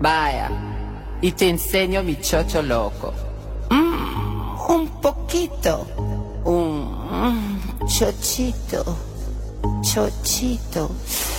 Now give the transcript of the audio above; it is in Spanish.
Vaya, y te enseño mi chocho loco. Un poquito. Un chochito, chochito.